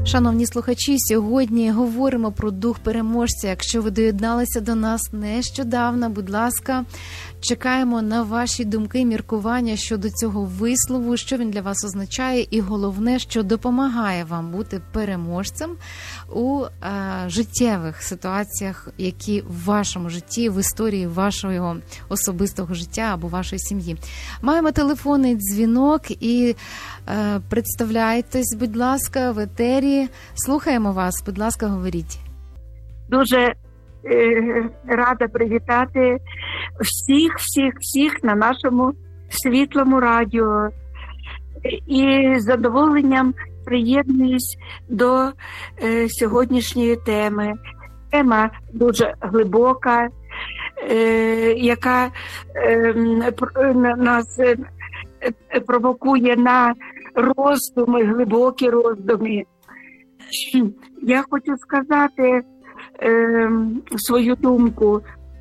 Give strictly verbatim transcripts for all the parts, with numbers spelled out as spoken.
Шановні слухачі, сьогодні говоримо про дух переможця. Якщо ви доєдналися до нас нещодавно, будь ласка, чекаємо на ваші думки, міркування щодо цього вислову, що він для вас означає, і головне, що допомагає вам бути переможцем у е, життєвих ситуаціях, які в вашому житті, в історії вашого особистого життя або вашої сім'ї. Маємо телефонний дзвінок і е, представляйтесь, будь ласка, в етері. Слухаємо вас, будь ласка, говоріть. Дуже е, рада привітати всіх, всіх, всіх на нашому світлому радіо. І з задоволенням приєднуюсь до е, сьогоднішньої теми. Тема дуже глибока, е, яка е, нас е, провокує на роздуми, глибокі роздуми. Я хочу сказати е, свою думку.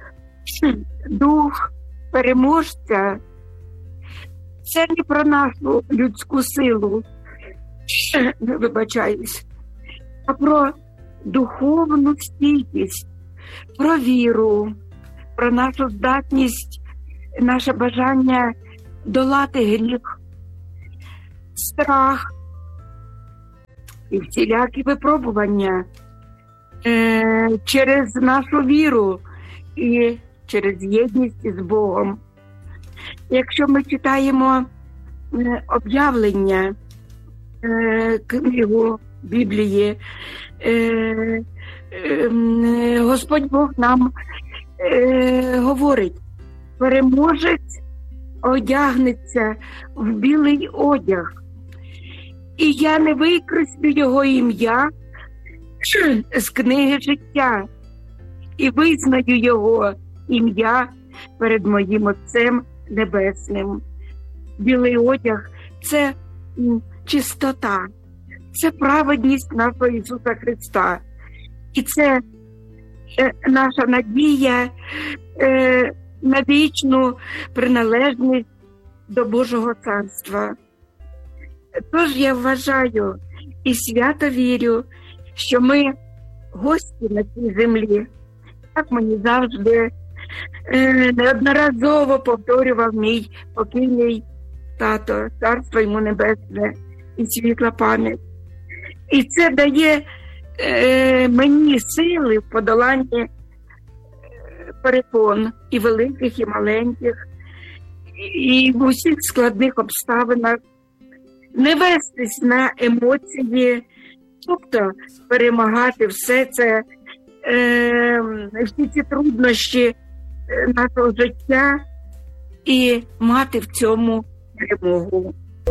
Дух переможця – це не про нашу людську силу, вибачаюсь, а про духовну стійкість, про віру, про нашу здатність, наше бажання долати гріх, страх і всілякі випробування е, через нашу віру і через єдність із Богом. Якщо ми читаємо е, об'явлення, е, книгу Біблії, е, е, Господь Бог нам е, говорить: переможець одягнеться в білий одяг, і я не викреслю його ім'я з книги життя, і визнаю його ім'я перед моїм Отцем Небесним. Білий одяг – це чистота, це праведність нашого Ісуса Христа. І це наша надія на вічну приналежність до Божого Царства. Тож я вважаю і свято вірю, що ми гості на цій землі. Так мені завжди е, неодноразово повторював мій покійний тато, царство йому небесне і світла пам'ять. І це дає е, мені сили в подоланні перепон і великих, і маленьких, і в усіх складних обставинах. Не вестись на емоції, тобто перемагати все це, е, всі ці труднощі нашого життя і мати в цьому перемогу.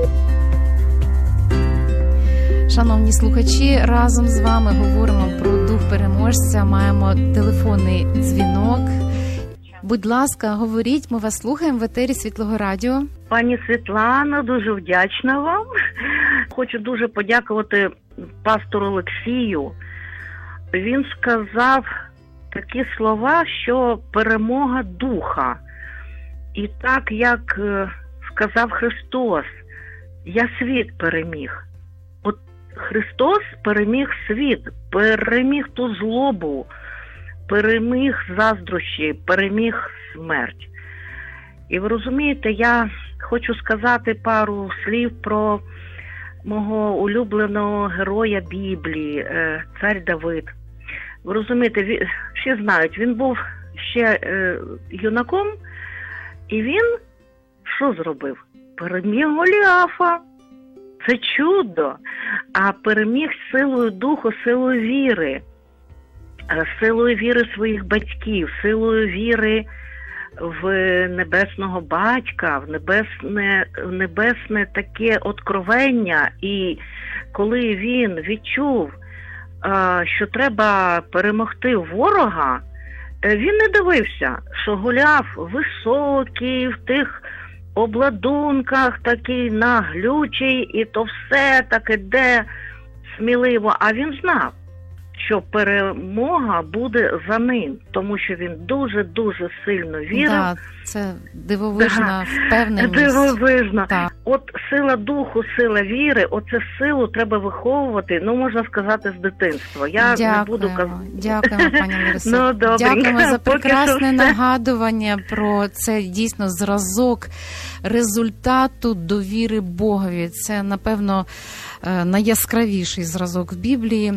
Шановні слухачі, разом з вами говоримо про дух переможця, маємо телефонний дзвінок. Будь ласка, говоріть, ми вас слухаємо в етері Світлого радіо. Пані Світлано, дуже вдячна вам. Хочу дуже подякувати пастору Олексію. Він сказав такі слова, що перемога духа. І так, як сказав Христос, я світ переміг. От Христос переміг світ, переміг ту злобу, переміг заздрощі, переміг смерть. І ви розумієте, я хочу сказати пару слів про мого улюбленого героя Біблії, цар Давид. Ви розумієте, всі знають, він був ще юнаком, і він що зробив? Переміг Голіафа. Це чудо. А переміг силою духу, силою віри. Силою віри своїх батьків, силою віри в небесного батька, в небесне, в небесне таке откровення. І коли він відчув, що треба перемогти ворога, він не дивився, що Голіаф високий, в тих обладунках, такий наглючий, і то все так іде сміливо. А він знав, що перемога буде за ним, тому що він дуже-дуже сильно вірив. Так, це дивовижна да, впевненість. Дивовижна. Так. от сила духу, сила віри, оце силу треба виховувати, ну, можна сказати, з дитинства. Я Дякуємо, не буду казати. дякуємо, пані Ларисо. Ну, добренько. Дякуємо за Поки прекрасне що все. нагадування про це дійсно зразок результату довіри Богові. Це, напевно, е, найяскравіший зразок в Біблії.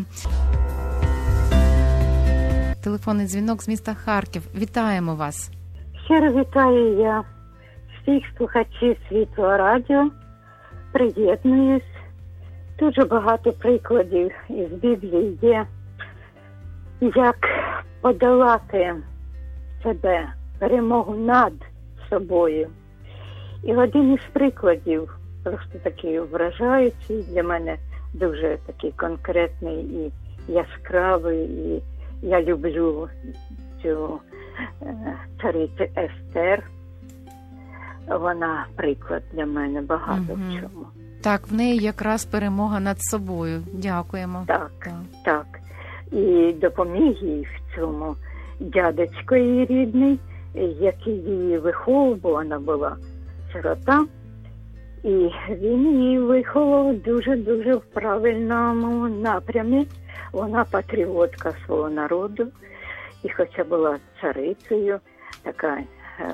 Телефонний дзвінок з міста Харків. Вітаємо вас. Щиро вітаю я всіх слухачів Світлого радіо. Приєднуюсь. Дуже багато прикладів із Біблії є, як подолати себе, перемогу над собою. І один із прикладів, просто такий вражаючий, для мене дуже такий конкретний і яскравий, і я люблю цю е, царицю Естер. Вона приклад для мене багато Мгм. в чому. Так, в неї якраз перемога над собою. Дякуємо. Так, Так. так. І допоміг їй в цьому дядечко її рідний, який її виховував, бо вона була сирота. І він її виховав дуже-дуже в правильному напрямі. Вона патріотка свого народу. І хоча була царицею, така е,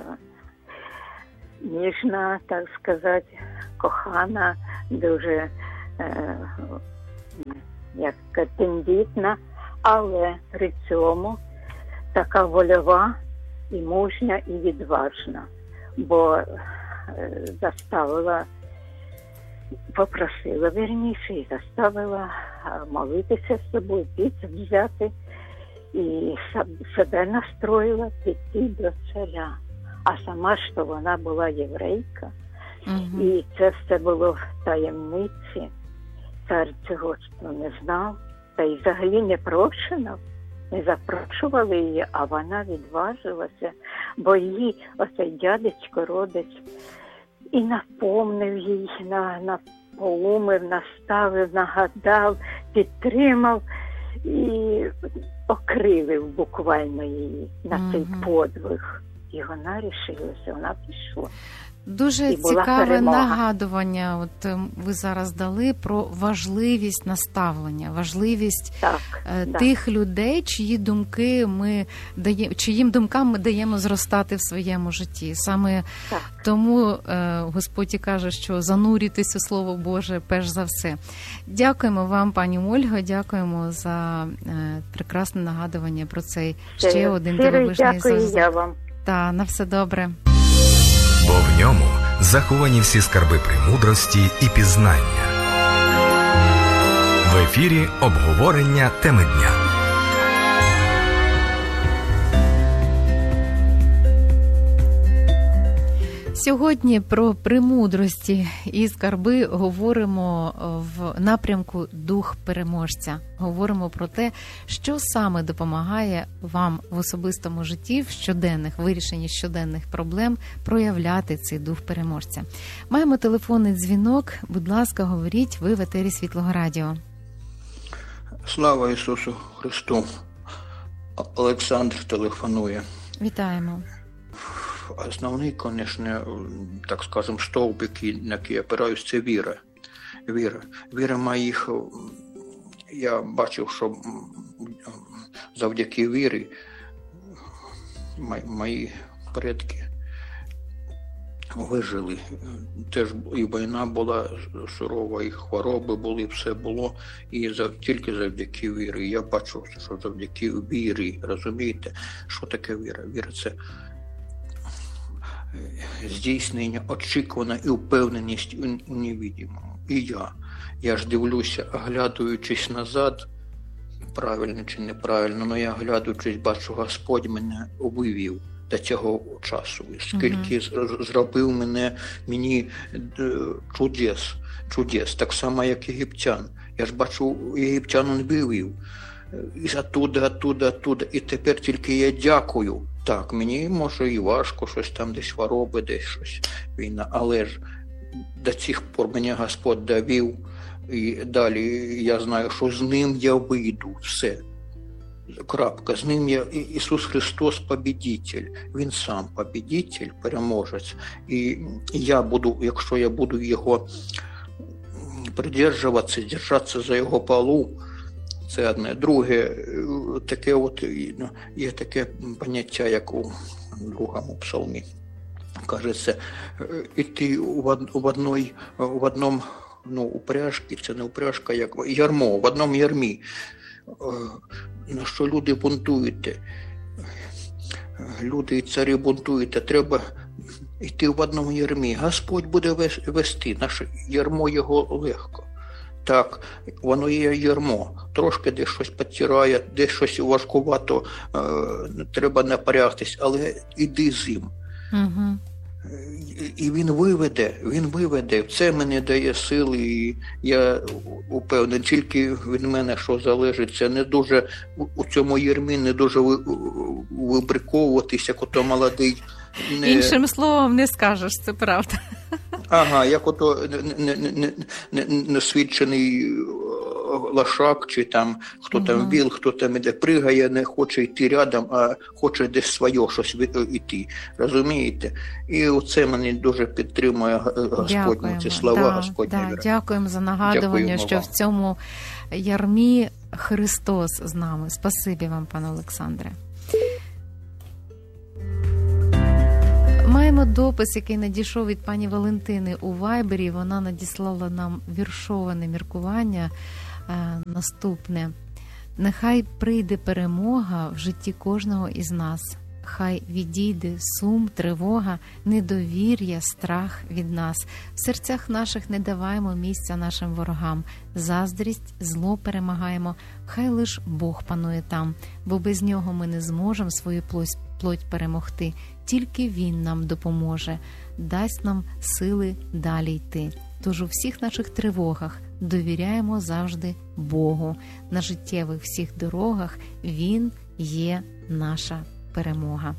ніжна, так сказати, кохана, дуже е, як тендітна, але при цьому така вольова і мужня, і відважна, бо е, заставила, попросила вірніше, і заставила молитися з собою, піцу взяти, і себе настроїла піти до царя. А сама ж то вона була єврейка, Мгм. і це все було в таємниці. Цар цього що не знав, та й взагалі не прошено, не запрошували її, а вона відважилася, бо її оцей дядечко, родич, і напомнив їй, на, напоумив, наставив, нагадав, підтримав і окрилив буквально її на цей Мгм. подвиг. І вона рішилася, вона пішла. Дуже І була цікаве перемога. нагадування. От ем, ви зараз дали про важливість наставлення, важливість Так, е, да. тих людей, чиї думки ми дає, чиїм думкам ми даємо зростати в своєму житті. Саме Так. тому е, Господь і каже, що занурюйтесь у Слово Боже перш за все. Дякуємо вам, пані Ольго, дякуємо за е, прекрасне нагадування про цей ще Щиро- один щиро дивовижний дякую зразок. я вам. Та на все добре. Бо в ньому заховані всі скарби премудрості і пізнання. В ефірі обговорення теми дня. Сьогодні про премудрості і скарби говоримо в напрямку «Дух переможця». Говоримо про те, що саме допомагає вам в особистому житті, в щоденних вирішенні щоденних проблем проявляти цей дух переможця. Маємо телефонний дзвінок. Будь ласка, говоріть, ви в етері Світлого радіо. Слава Ісусу Христу. Олександр телефонує. Вітаємо. Основний, звісно, так скажемо, стовп, на який я опираюсь, це віра. Віра. Віра моїх, я бачив, що завдяки вірі мої предки вижили. Теж і війна була сурова, і хвороби були, все було. І зав, тільки завдяки вірі. Я бачу, що завдяки вірі, розумієте, що таке віра? Віра – це здійснення, очікувана і впевненість у невидимому. І я. Я ж дивлюся, оглядуючись назад, правильно чи неправильно, але я оглядуючись, бачу, Господь мене вивів до цього часу. Скільки mm-hmm. зробив мене, мені чудес, чудес, так само, як єгиптян. Я ж бачу, єгиптян він вивів. І оттуда, оттуда, оттуда. І тепер тільки я дякую. Так, мені може і важко, щось там десь хвороби, десь щось війна, але ж до цих пор мене Господь довів, і далі я знаю, що з ним я вийду, все. Крапка. З ним є Ісус Христос побідитель. Він сам побідитель, переможець. І я буду, якщо я буду його придержуватися, держатися за його полу, це одне. Друге, таке от, є таке поняття, як у другому псалмі. Кажеться, іти в одной, в одному, ну, упряжці, це не упряжка, як ярмо, в одному ярмі. На що люди бунтуєте? Люди і царі бунтуєте, треба йти в одному ярмі. Господь буде вести, наше ярмо його легко. Так, воно є ярмо. Трошки десь щось підтирає, десь щось важкувато, е, треба напрягтись, але іди з ним. Угу. І він виведе, він виведе. Це мені дає сили, і я упевнений, тільки від мене, що залежить, це не дуже у цьому ярмі, не дуже вибриковуватися, як ото молодий. Не... Іншим словом не скажеш, це правда. Ага, як ото несвідчений лошак, чи там хто там uh-huh. віл, хто там іде, пригає, не хоче йти рядом, а хоче десь своє щось йти. Розумієте? І оце мені дуже підтримує Господь, ці слова да, Господні. Да, дякуємо за нагадування, дякуємо що вам. В цьому ярмі Христос з нами. Спасибі вам, пане Олександре. Маємо допис, який надійшов від пані Валентини у Вайбері. Вона надіслала нам віршоване міркування. Наступне. Нехай прийде перемога в житті кожного із нас. Хай відійде сум, тривога, недовір'я, страх від нас. В серцях наших не даваємо місця нашим ворогам. Заздрість, зло перемагаємо. Хай лиш Бог панує там, бо без нього ми не зможемо свою плоть, плоть перемогти. Тільки Він нам допоможе, дасть нам сили далі йти. Тож у всіх наших тривогах довіряємо завжди Богу. На життєвих всіх дорогах Він є наша перемога.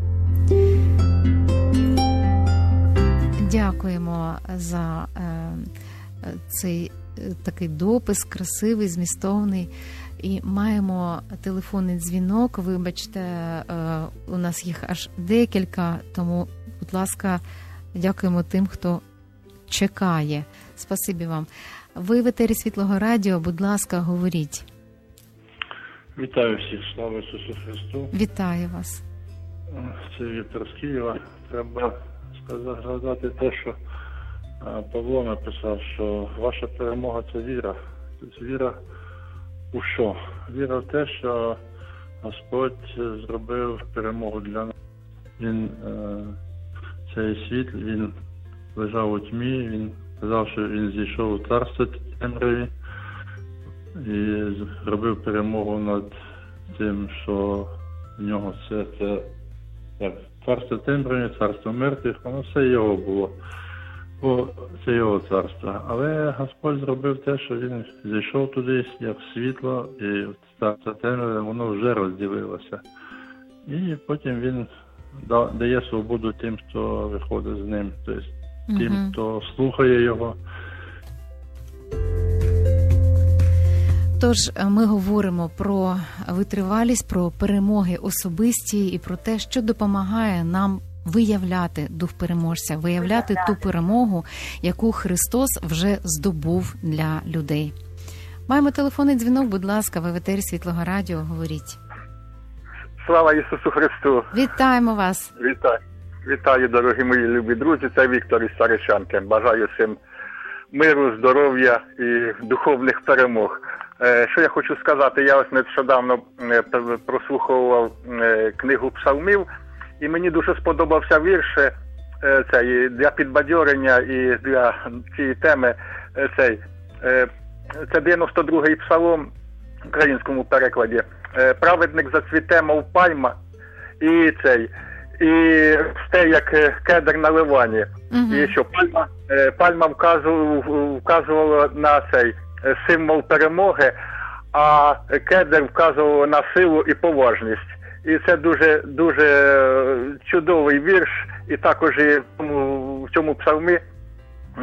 Дякуємо за е, цей е, такий допис, красивий, змістовний. І маємо телефонний дзвінок. Вибачте, е, у нас їх аж декілька, тому, будь ласка, дякуємо тим, хто чекає. Спасибі вам. Ви в етері Світлого Радіо, будь ласка, говоріть. Вітаю всіх, слава Ісусу Христу. Вітаю вас. Це Віктор з Києва. Треба згадати те, що Павло написав, що ваша перемога – це віра. Тобто віра у що? Віра в те, що Господь зробив перемогу для нас. Він, цей світ, він лежав у тьмі, він казав, що він зійшов у царство темряві і зробив перемогу над тим, що в нього все це як царство темряві, царство мертвих, воно все його було. Бо це його царство. Але Господь зробив те, що він зійшов туди, як світло, і царство темряве, воно вже розділилося. І потім він дає свободу тим, хто виходить з ним, тобто тим, угу. хто слухає його. Тож ми говоримо про витривалість, про перемоги особисті і про те, що допомагає нам виявляти дух переможця, виявляти ту перемогу, яку Христос вже здобув для людей. Маємо телефонний дзвінок, будь ласка, ви в етері Світлого Радіо, говоріть. Слава Ісусу Христу! Вітаємо вас! Вітаю, вітаю, дорогі мої любі друзі, це Віктор із Саричанки. Бажаю всім миру, здоров'я і духовних перемог. Що я хочу сказати, я ось нещодавно прослуховував книгу псалмів, і мені дуже сподобався вірш цей, для підбадьорення і для цієї теми цей. Це дев'яносто другий псалом в українському перекладі. Праведник зацвіте, мов пальма, і цей, і росте, як кедр на Ливані. Uh-huh. І що пальма, пальма вказувала, вказувала на цей символ перемоги, а кедр вказував на силу і поважність. І це дуже, дуже чудовий вірш, і також і в цьому, в цьому псалмі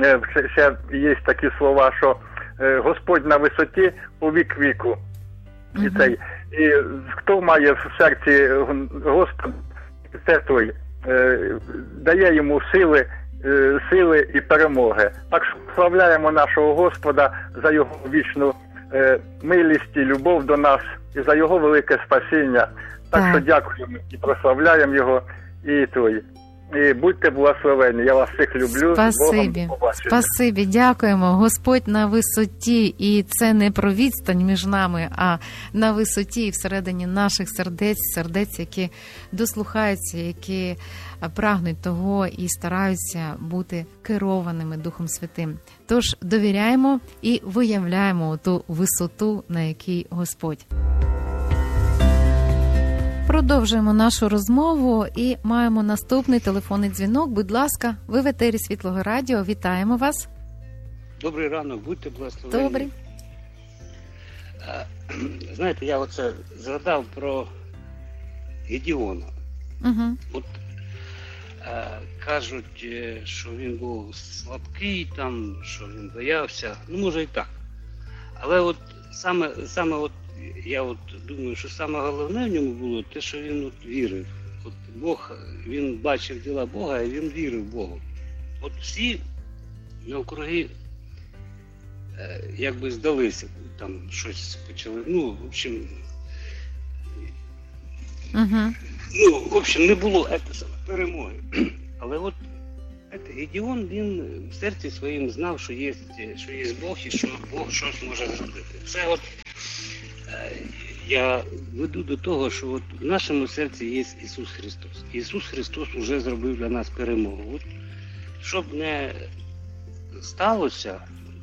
ще є такі слова, що Господь на висоті у вік віку. І, цей, і хто має в серці Господа, це той, е, дає йому сили, е, сили і перемоги. Так що славляємо нашого Господа за його вічну е, милість і любов до нас, і за його велике спасіння. Так, Так. що дякуємо і прославляємо його, і той. І будьте благословені, я вас всіх люблю. Спасибі, Богом побачення. спасибі, дякуємо. Господь на висоті, і це не про відстань між нами, а на висоті і всередині наших сердець, сердець, які дослухаються, які прагнуть того і стараються бути керованими Духом Святим. Тож довіряємо і виявляємо ту висоту, на якій Господь. Продовжуємо нашу розмову і маємо наступний телефонний дзвінок. Будь ласка, ви в етері Світлого Радіо. Вітаємо вас. Добрий ранок, будьте благословені. Добрий. А, знаєте, я оце згадав про Гедеона. Угу. От а, кажуть, що він був слабкий, там, що він боявся. Ну, може і так. Але от саме, саме от я от думаю, що саме головне в ньому було те, що він от вірив. От Бог, він бачив діла Бога, і він вірив Богу. От всі навкруги е, якби здалися, там щось почали. Ну, в общем, Угу. ну, в общем, не було ете, саме, перемоги. Але от ете, Гедеон, він в серці своїм знав, що є, що є Бог і що Бог щось може зробити. Це от я веду до того, що от в нашому серці є Ісус Христос. Ісус Христос вже зробив для нас перемогу. От, щоб не сталося,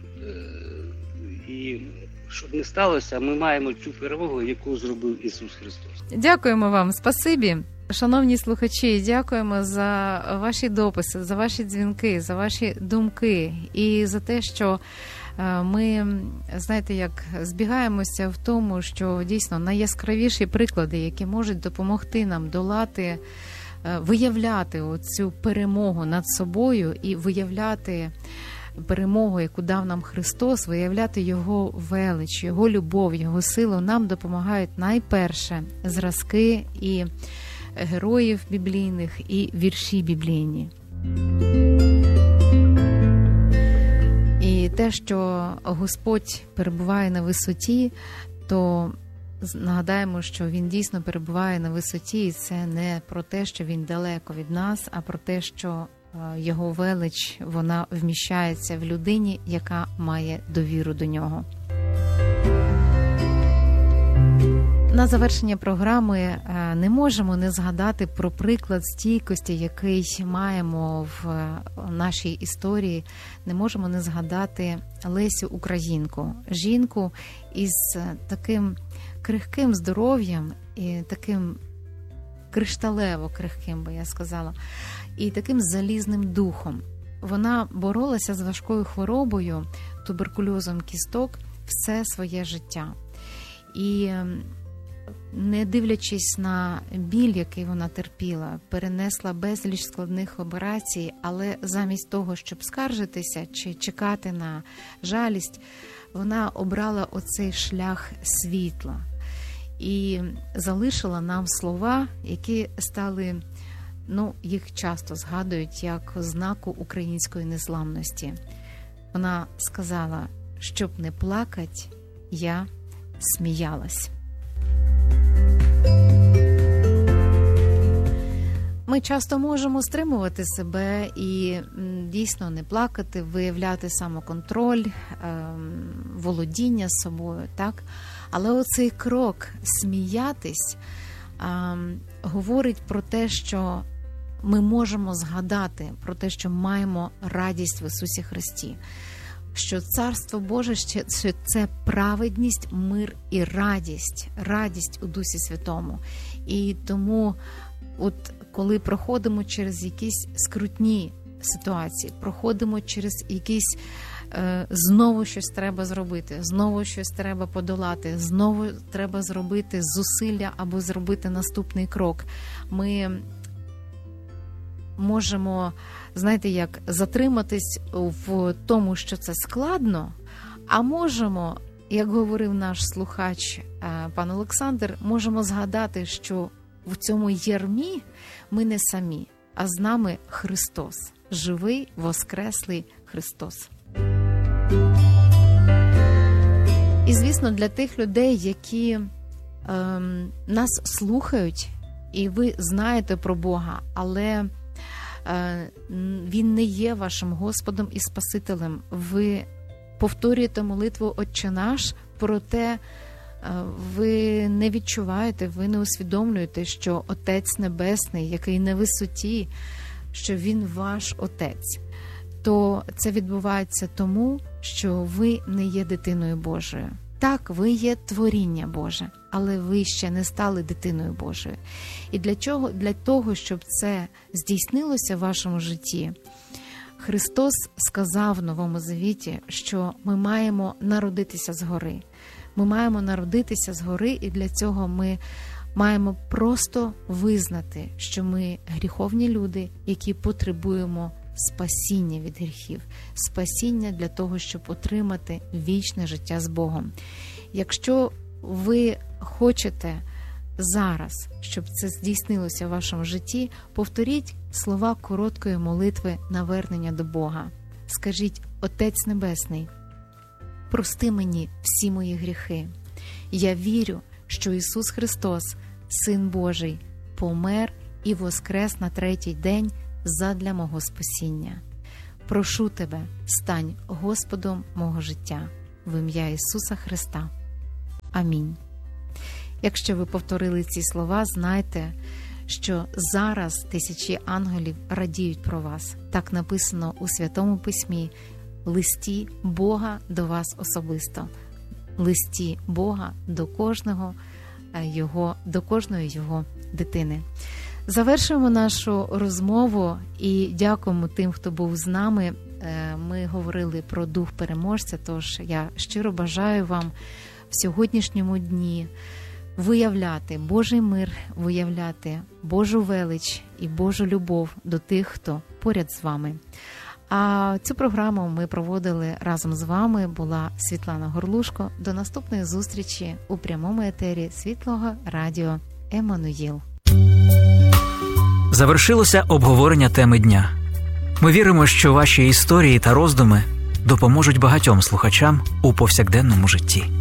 і щоб не сталося, ми маємо цю перемогу, яку зробив Ісус Христос. Дякуємо вам, спасибі. Шановні слухачі, дякуємо за ваші дописи, за ваші дзвінки, за ваші думки і за те, що ми, знаєте, як збігаємося в тому, що дійсно найяскравіші приклади, які можуть допомогти нам долати, виявляти оцю перемогу над собою і виявляти перемогу, яку дав нам Христос, виявляти Його велич, Його любов, Його силу, нам допомагають найперше зразки і героїв біблійних, і вірші біблійні. І те, що Господь перебуває на висоті, то нагадаємо, що Він дійсно перебуває на висоті, і це не про те, що Він далеко від нас, а про те, що Його велич, вона вміщається в людині, яка має довіру до Нього. На завершення програми не можемо не згадати про приклад стійкості, який маємо в нашій історії. Не можемо не згадати Лесю Українку, жінку із таким крихким здоров'ям і таким кришталево крихким, би я сказала, і таким залізним духом. Вона боролася з важкою хворобою, туберкульозом кісток, все своє життя. І не дивлячись на біль, який вона терпіла, перенесла безліч складних операцій, але замість того, щоб скаржитися чи чекати на жалість, вона обрала оцей шлях світла і залишила нам слова, які стали, ну, їх часто згадують як ознаку української незламності. Вона сказала, щоб не плакать, я сміялась. Ми часто можемо стримувати себе і дійсно не плакати, виявляти самоконтроль, володіння собою, так? Але оцей крок сміятись говорить про те, що ми можемо згадати про те, що маємо радість в Ісусі Христі, що Царство Боже, що це праведність, мир і радість, радість у Дусі Святому. І тому, от коли проходимо через якісь скрутні ситуації, проходимо через якісь е, знову щось треба зробити, знову щось треба подолати, знову треба зробити зусилля або зробити наступний крок, ми можемо, знаєте, як затриматись в тому, що це складно, а можемо як говорив наш слухач пан Олександр, можемо згадати, що в цьому ярмі ми не самі, а з нами Христос, живий, воскреслий Христос. І, звісно, для тих людей, які ем, нас слухають, і ви знаєте про Бога, але е, Він не є вашим Господом і Спасителем. Ви повторюєте молитву «Отче наш», проте е, ви не відчуваєте, ви не усвідомлюєте, що Отець Небесний, який на висоті, що Він ваш Отець, то це відбувається тому, що ви не є дитиною Божою. Так, ви є творіння Боже, але ви ще не стали дитиною Божою. І для чого? Для того, щоб це здійснилося в вашому житті, Христос сказав в Новому Завіті, що ми маємо народитися згори. Ми маємо народитися згори, і для цього ми маємо просто визнати, що ми гріховні люди, які потребуємо спасіння від гріхів, спасіння для того, щоб отримати вічне життя з Богом. Якщо ви хочете зараз, щоб це здійснилося в вашому житті, повторіть слова короткої молитви навернення до Бога. Скажіть: «Отець Небесний, прости мені всі мої гріхи. Я вірю, що Ісус Христос, Син Божий, помер і воскрес на третій день задля мого спасіння. Прошу Тебе, стань Господом мого життя. В ім'я Ісуса Христа. Амінь». Якщо ви повторили ці слова, знайте, що зараз тисячі ангелів радіють про вас. Так написано у Святому Письмі, листі Бога до вас особисто, листі Бога до кожного його, до кожної його дитини. Завершуємо нашу розмову і дякуємо тим, хто був з нами. Ми говорили про дух переможця, тож я щиро бажаю вам в сьогоднішньому дні виявляти Божий мир, виявляти Божу велич і Божу любов до тих, хто поряд з вами. А цю програму ми проводили разом з вами, була Світлана Горлушко. До наступної зустрічі у прямому етері Світлого радіо Еммануїл. Завершилося обговорення теми дня. Ми віримо, що ваші історії та роздуми допоможуть багатьом слухачам у повсякденному житті.